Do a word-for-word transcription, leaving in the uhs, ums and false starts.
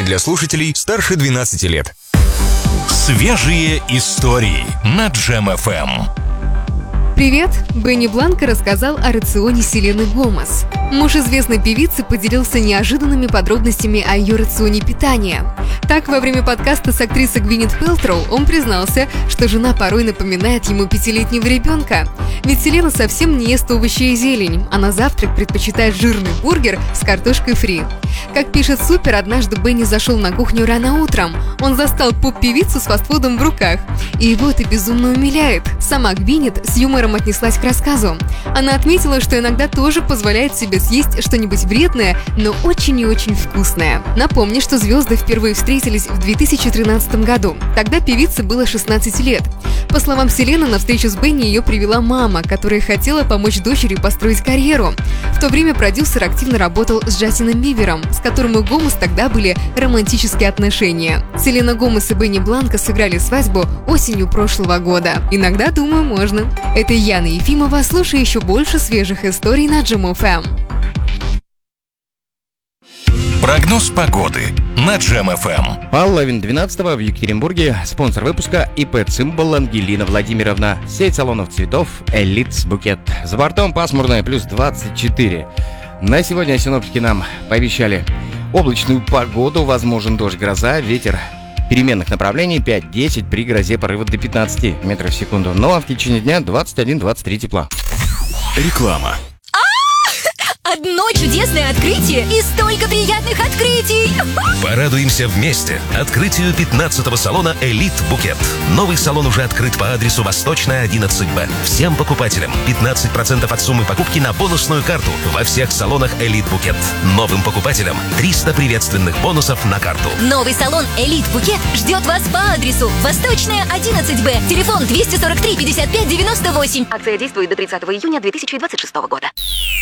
для слушателей старше двенадцати лет. Свежие истории на Джем эф эм. Привет! Бенни Бланко рассказал о рационе Селены Гомес. Муж известной певицы поделился неожиданными подробностями о ее рационе питания. Так, во время подкаста с актрисой Гвинет Пэлтроу он признался, что жена порой напоминает ему пятилетнего ребенка. Ведь Селена совсем не ест овощи и зелень, а на завтрак предпочитает жирный бургер с картошкой фри. Как пишет Супер, однажды Бенни зашел на кухню рано утром. Он застал поп-певицу с фастфудом в руках. И его это безумно умиляет. Сама Гвинет с юмором отнеслась к рассказу. Она отметила, что иногда тоже позволяет себе съесть что-нибудь вредное, но очень и очень вкусное. Напомню, что звезды впервые встретились в две тысячи тринадцатом году. Тогда певице было шестнадцать лет. По словам Селены, на встречу с Бенни ее привела мама, которая хотела помочь дочери построить карьеру. В то время продюсер активно работал с Джастином Бибером, с которым у Гомес тогда были романтические отношения. Селена Гомес и Бенни Бланко сыграли свадьбу осенью прошлого года. Иногда, думаю, можно. Это Яна Ефимова. Слушай еще больше свежих историй на Джем эф эм. Прогноз погоды на Джем эф эм. Половина двенадцатого в Екатеринбурге. Спонсор выпуска ИП «Цимбал» Ангелина Владимировна. Сеть салонов цветов «Элит Букет». За бортом пасмурное плюс двадцать четыре. На сегодня синоптики нам пообещали облачную погоду, возможен дождь, гроза, ветер переменных направлений пять-десять, при грозе порывов до пятнадцати метров в секунду. Ну а в течение дня двадцать один - двадцать три тепла. Реклама. Одно чудесное открытие и столько приятных открытий! Порадуемся вместе открытию пятнадцатого салона «Элит Букет». Новый салон уже открыт по адресу Восточная, одиннадцать Б. Всем покупателям пятнадцать процентов от суммы покупки на бонусную карту во всех салонах «Элит Букет». Новым покупателям триста приветственных бонусов на карту. Новый салон «Элит Букет» ждет вас по адресу Восточная, одиннадцать Б. Телефон двести сорок три пятьдесят пять девяносто восемь. Акция действует до тридцатого июня две тысячи двадцать шестого года.